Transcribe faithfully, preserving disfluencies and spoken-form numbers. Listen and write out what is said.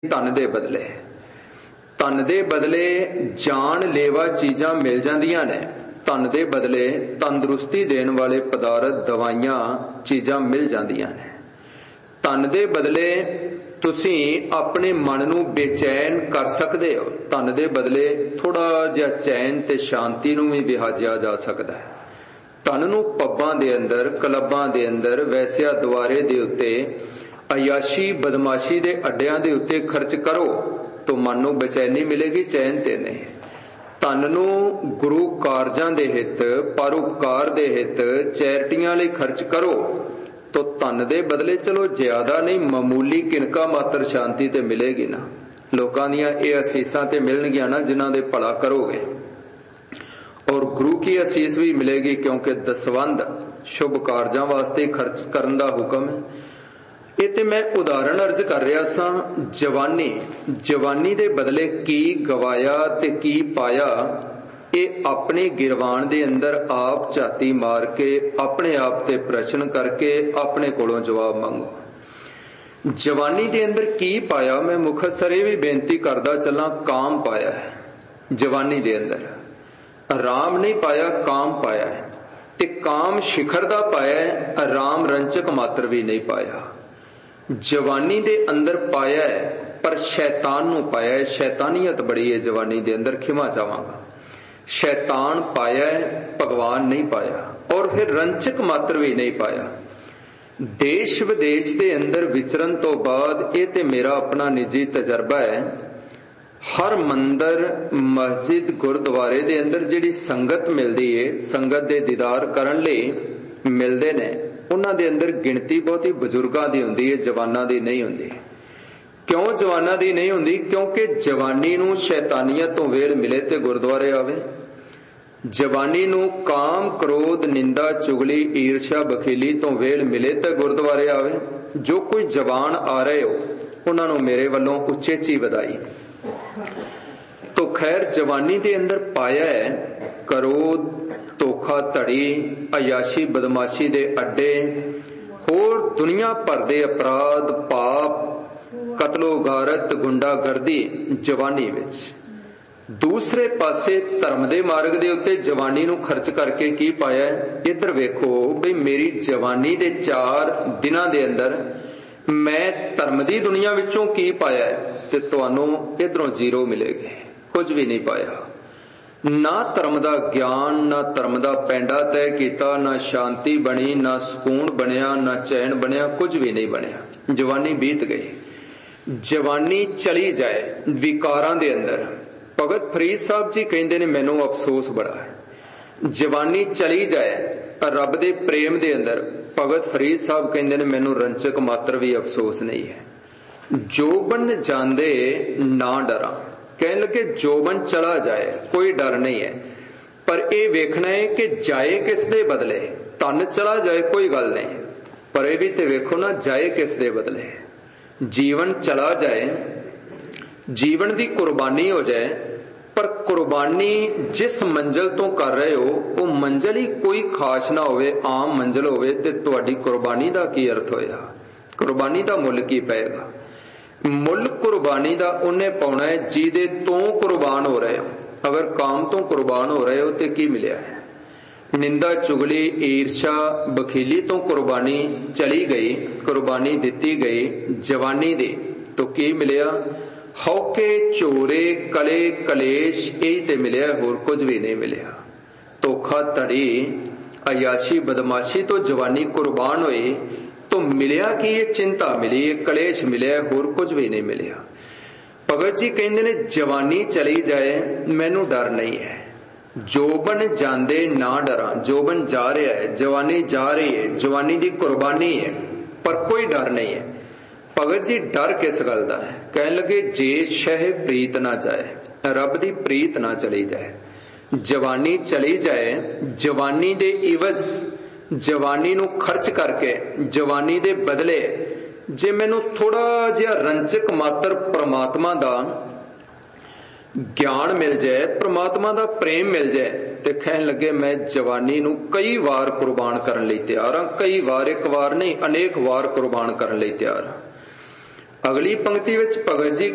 ਧਨ ਦੇ ਬਦਲੇ। ਧਨ ਦੇ ਬਦਲੇ ਜਾਨ ਲੇਵਾ ਚੀਜ਼ਾਂ ਮਿਲ ਜਾਂਦੀਆਂ ਨੇ, ਧਨ ਦੇ ਬਦਲੇ ਤੰਦਰੁਸਤੀ ਦੇਣ ਵਾਲੇ ਪਦਾਰਥ, ਦਵਾਈਆਂ, ਚੀਜ਼ਾਂ ਮਿਲ ਜਾਂਦੀਆਂ ਨੇ। ਧਨ ਦੇ ਬਦਲੇ ਤੁਸੀਂ ਆਪਣੇ ਮਨ ਨੂੰ ਬੇਚੈਨ ਕਰ ਸਕਦੇ ਹੋ, ਧਨ ਦੇ ਬਦਲੇ ਥੋੜਾ ਜਿਹਾ ਚੈਨ ਤੇ ਸ਼ਾਂਤੀ ਨੂੰ ਵੀ ਵਿਹਾਜਿਆ ਜਾ ਸਕਦਾ ਹੈ। ਧਨ ਨੂੰ ਪੱਬਾਂ ਦੇ ਅੰਦਰ, ਕਲੱਬਾਂ ਦੇ ਅੰਦਰ, ਵੈਸਿਆ ਦੁਆਰੇ ਦੇ ਉੱਤੇ, ਅਯਾਸ਼ੀ ਬਦਮਾਸ਼ੀ ਦੇ ਅੱਡਿਆਂ ਦੇ ਉੱਤੇ ਖਰਚ ਕਰੋ ਤਾਂ ਮਨ ਨੂੰ ਬੇਚੈਨੀ ਮਿਲੇਗੀ, ਚੈਨ ਤੇ ਨਹੀਂ। ਧਨ ਨੂੰ ਗੁਰੂ ਕਾਰਜਾਂ ਦੇ ਹਿੱਤ, ਪਰਉਪਕਾਰ ਦੇ ਹਿੱਤ, ਚੈਰਿਟੀਆਂ ਲਈ ਖਰਚ ਕਰੋ ਤਾਂ ਧਨ ਦੇ ਬਦਲੇ ਚਲੋ ਜ਼ਿਆਦਾ ਨਹੀਂ, ਮਾਮੂਲੀ ਕਿਣਕਾ ਮਾਤਰ ਸ਼ਾਂਤੀ ਤੇ ਮਿਲੇਗੀ ਨਾ। ਲੋਕਾਂ ਦੀਆਂ ਇਹ ਅਸੀਸਾਂ ਤੇ ਮਿਲਣਗੀਆਂ ਨਾ ਜਿਨ੍ਹਾਂ ਦੇ ਭਲਾ ਕਰੋਗੇ, ਔਰ ਗੁਰੂ ਕੀ ਅਸੀਸ ਵੀ ਮਿਲੇਗੀ, ਕਿਉਂਕਿ ਦਸਵੰਧ ਸ਼ੁਭ ਕਾਰਜਾਂ ਵਾਸਤੇ ਖਰਚ ਕਰਨ ਦਾ ਹੁਕਮ ਹੈ। ਇਹ ਤੇ ਮੈਂ ਉਦਾਹਰਣ ਅਰਜ਼ ਕਰ ਰਿਹਾ ਸਾਂ। ਜਵਾਨੀ, ਜਵਾਨੀ ਦੇ ਬਦਲੇ ਕੀ ਗਵਾਇਆ ਤੇ ਕੀ ਪਾਇਆ, ਇਹ ਆਪਣੇ ਗਿਰਵਾਨ ਦੇ ਅੰਦਰ ਆਪ ਝਾਤੀ ਮਾਰ ਕੇ, ਆਪਣੇ ਆਪ ਤੇ ਪ੍ਰਸ਼ਨ ਕਰਕੇ ਆਪਣੇ ਕੋਲੋਂ ਜਵਾਬ ਮੰਗੋ। ਜਵਾਨੀ ਦੇ ਅੰਦਰ ਕੀ ਪਾਇਆ? ਮੈਂ ਮੁਖਤਸਰ ਇਹ ਵੀ ਬੇਨਤੀ ਕਰਦਾ ਚੱਲਾਂ, ਕਾਮ ਪਾਇਆ ਹੈ ਜਵਾਨੀ ਦੇ ਅੰਦਰ। ਆਰਾਮ ਨਹੀਂ ਪਾਇਆ, ਕਾਮ ਪਾਇਆ ਹੈ, ਤੇ ਕਾਮ ਸ਼ਿਖਰ ਦਾ ਪਾਇਆ ਹੈ, ਆਰਾਮ ਰੰਚਕ ਮਾਤਰ ਵੀ ਨਹੀਂ ਪਾਇਆ। ਜਵਾਨੀ ਦੇ ਅੰਦਰ ਪਾਇਆ ਹੈ ਪਰ ਸ਼ੈਤਾਨ ਨੂੰ ਪਾਇਆ ਹੈ। ਸ਼ੈਤਾਨੀਅਤ ਬੜੀ ਹੈ ਜਵਾਨੀ ਦੇ ਅੰਦਰ, ਖਿਮਾ ਚਾਹਾਂਗਾ। ਸ਼ੈਤਾਨ ਪਾਇਆ ਹੈ, ਭਗਵਾਨ ਨਹੀਂ ਪਾਇਆ, ਔਰ ਫਿਰ ਰੰਚਕ ਮਾਤਰ ਵੀ ਨਹੀਂ ਪਾਇਆ। ਦੇਸ਼ ਵਿਦੇਸ਼ ਦੇ ਅੰਦਰ ਵਿਚਰਨ ਤੋਂ ਬਾਅਦ, ਇਹ ਤੇ ਮੇਰਾ ਆਪਣਾ ਨਿੱਜੀ ਤਜਰਬਾ ਹੈ, ਹਰ ਮੰਦਰ, ਮਸਜਿਦ, ਗੁਰਦੁਆਰੇ ਦੇ ਅੰਦਰ ਜਿਹੜੀ ਸੰਗਤ ਮਿਲਦੀ ਹੈ, ਸੰਗਤ ਦੇ ਦੀਦਾਰ ਕਰਨ ਲਈ ਮਿਲਦੇ ਨੇ, ਉਹਨਾਂ ਦੇ ਅੰਦਰ ਗਿਣਤੀ ਬਹੁਤੀ ਬਜ਼ੁਰਗਾਂ ਦੀ ਹੁੰਦੀ ਹੈ, ਜਵਾਨਾਂ ਦੀ ਨਹੀਂ ਹੁੰਦੀ। ਕਿਉਂ ਜਵਾਨਾਂ ਦੀ ਨਹੀਂ ਹੁੰਦੀ? ਕਿਉਂਕਿ ਜਵਾਨੀ ਨੂੰ ਸ਼ੈਤਾਨੀਅਤ ਤੋਂ ਵੇਲ ਮਿਲੇ ਤੇ ਗੁਰਦੁਆਰੇ ਆਵੇ। ਜਵਾਨੀ ਨੂੰ ਕਾਮ, ਕ੍ਰੋਧ, ਨਿੰਦਾ, ਚੁਗਲੀ, ਈਰਸ਼ਾ, ਬਖੀਲੀ ਤੋਂ ਵੇਲ ਮਿਲੇ ਤੇ ਗੁਰਦੁਆਰੇ ਆਵੇ। ਜੋ ਕੋਈ ਜਵਾਨ ਆ ਰਹੇ ਹੋ ਉਹਨਾਂ ਨੂੰ ਮੇਰੇ ਵੱਲੋਂ ਉਚੇਚੀ ਵਧਾਈ। ਤੋ ਖੈਰ ਜਵਾਨੀ ਦੇ ਅੰਦਰ ਪਾਇਆ ਹੈ ਕਰੋਧ, ਧੋਖਾ ਧੜੀ, ਅਯਾਸ਼ੀ ਬਦਮਾਸ਼ੀ ਦੇ ਅੱਡੇ, ਹੋਰ ਦੁਨੀਆ ਭਰ ਦੇ ਅਪਰਾਧ, ਪਾਪ, ਕਤਲੋ ਗਾਰਤ, ਗੁੰਡਾਗਰਦੀ ਜਵਾਨੀ ਵਿੱਚ। ਦੂਸਰੇ ਪਾਸੇ ਧਰਮ ਦੇ ਮਾਰਗ ਦੇ ਉੱਤੇ ਜਵਾਨੀ ਨੂੰ ਖਰਚ ਕਰਕੇ ਕੀ ਪਾਇਆ? ਇੱਧਰ ਵੇਖੋ ਬਈ ਮੇਰੀ ਜਵਾਨੀ ਦੇ ਚਾਰ ਦਿਨਾਂ ਦੇ ਅੰਦਰ ਮੈਂ ਧਰਮ ਦੀ ਦੁਨੀਆ ਵਿੱਚੋਂ ਕੀ ਪਾਇਆ, ਤੇ ਤੁਹਾਨੂੰ ਇੱਧਰੋਂ ਜ਼ੀਰੋ ਮਿਲੇਗੀ, ਕੁਝ ਵੀ ਨਹੀਂ ਪਾਇਆ। ਨਾ ਧਰਮ ਦਾ ਗਿਆਨ, ਨਾ ਧਰਮ ਦਾ ਪੈਂਡਾ ਤੈਅ ਕੀਤਾ, ਨਾ ਸ਼ਾਂਤੀ ਬਣੀ, ਨਾ ਸਕੂਨ ਬਣਿਆ, ਨਾ ਚੈਨ ਬਣਿਆ, ਕੁਝ ਵੀ ਨਹੀਂ ਬਣਿਆ। ਜਵਾਨੀ ਬੀਤ ਗਈ। ਜਵਾਨੀ ਚਲੀ ਜਾਏ ਵਿਕਾਰਾਂ ਦੇ ਅੰਦਰ। ਭਗਤ ਫਰੀਦ ਸਾਹਿਬ ਜੀ ਕਹਿੰਦੇ ਨੇ ਮੈਨੂੰ ਅਫਸੋਸ ਬੜਾ ਹੈ। ਜਵਾਨੀ ਚਲੀ ਜਾਏ ਰੱਬ ਦੇ ਪ੍ਰੇਮ ਦੇ ਅੰਦਰ। ਭਗਤ ਫਰੀਦ ਸਾਹਿਬ ਕਹਿੰਦੇ ਨੇ ਮੈਨੂੰ ਰੰਚਕ ਮਾਤਰ ਵੀ ਅਫਸੋਸ ਨਹੀਂ ਹੈ। ਜੋਬਨ ਜਾਂਦੇ ਨਾ ਡਰਾਂ। ਕਹਿਣ ਲੱਗੇ ਜੋਬਨ ਚਲਾ ਜਾਏ ਕੋਈ ਡਰ ਨਹੀਂ ਹੈ, ਪਰ ਇਹ ਵੇਖਣਾ ਹੈ ਕਿ ਜਾਏ ਕਿਸ ਦੇ ਬਦਲੇ। ਧਨ ਚਲਾ ਜਾਏ ਕੋਈ ਗੱਲ ਨਹੀਂ, ਪਰ ਇਹ ਵੀ ਤੇ ਵੇਖੋ ਨਾ ਜਾਏ ਕਿਸ ਦੇ ਬਦਲੇ। ਜੀਵਨ ਚਲਾ ਜਾਏ, ਜੀਵਨ ਦੀ ਕੁਰਬਾਨੀ ਹੋ ਜਾਏ, ਪਰ ਕੁਰਬਾਨੀ ਜਿਸ ਮੰਜ਼ਿਲ ਤੋਂ ਕਰ ਰਹੇ ਹੋ ਉਹ ਮੰਜ਼ਿਲ ਹੀ ਕੋਈ ਖਾਸ ਨਾ ਹੋਵੇ, ਆਮ ਮੰਜ਼ਿਲ ਹੋਵੇ, ਤੇ ਤੁਹਾਡੀ ਕੁਰਬਾਨੀ ਦਾ ਕੀ ਅਰਥ ਹੋਇਆ? ਕੁਰਬਾਨੀ ਦਾ ਮੁੱਲ ਕੀ ਪਏਗਾ? ਮੁੱਲ ਕੁਰਬਾਨੀ ਦਾ ਉਹਨੇ ਪਾਉਣਾ ਹੈ ਜਿਹਦੇ ਤੋਂ ਕੁਰਬਾਨ ਹੋ ਰਹੇ ਹੋ। ਅਗਰ ਕਾਮ ਤੋਂ ਕੁਰਬਾਨ ਹੋ ਰਹੇ ਹੋ ਤੇ ਕੀ ਮਿਲਿਆ ਹੈ? ਨਿੰਦਾ, ਚੁਗਲੀ, ਈਰਸ਼ਾ, ਬਖੀਲੀ ਤੋਂ ਕੁਰਬਾਨੀ ਚਲੀ ਗਈ, ਕੁਰਬਾਨੀ ਦਿੱਤੀ ਗਈ ਜਵਾਨੀ ਦੀ, ਤਾਂ ਕੀ ਮਿਲਿਆ? ਹੌਕੇ, ਝੋਰੇ, ਕਲੇ, ਕਲੇਸ਼, ਇਹੀ ਤੇ ਮਿਲਿਆ, ਹੋਰ ਕੁਝ ਵੀ ਨਹੀਂ ਮਿਲਿਆ। ਧੋਖਾ ਧੜੀ, ਅਯਾਸ਼ੀ ਬਦਮਾਸ਼ੀ ਤੋਂ ਜਵਾਨੀ ਕੁਰਬਾਨ ਹੋਈ तो मिलिया कि ये चिंता मिली, ये कलेश मिलिया, होर कुछ भी नहीं मिलिया। भगत जी कहते ने जवानी चली जाए मैनू डर नहीं है। जोबन जांदे ना डरा। जोबन जा रहा है, जवानी जा रही है, जवानी की कुर्बानी है, पर कोई डर नहीं है। भगत जी डर किस गल दा है? कह लगे जे शह प्रीत ना जाए, रब दी प्रीत ना चली जाए। जवानी चली जाए, जवानी दे इवज जवानी नू खर्च करके, जवानी दे बदले जे मैनू थोड़ा जिहा रंचक मात्र परमात्मा दा ज्ञान मिल जाए, परमात्मा दा प्रेम मिल जाए, ते कहन लगे मैं जवानी नू कई वार कुर्बान करन लई तैयार हां। कई वार, एक वार नहीं, अनेक वार कुर्बान करन लई तैयार हां। अगली पंक्ति विच भगत जी